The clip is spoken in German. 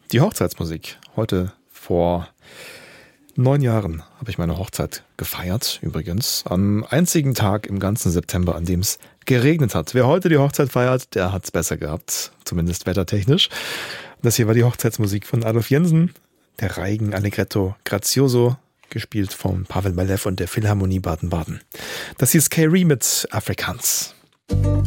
Die Hochzeitsmusik. Heute vor 9 Jahren habe ich meine Hochzeit gefeiert, übrigens. Am einzigen Tag im ganzen September, an dem es geregnet hat. Wer heute die Hochzeit feiert, der hat es besser gehabt, zumindest wettertechnisch. Das hier war die Hochzeitsmusik von Adolf Jensen, der Reigen Allegretto Grazioso, gespielt von Pavel Belew und der Philharmonie Baden-Baden. Das hier ist K.R. mit Afrikaans.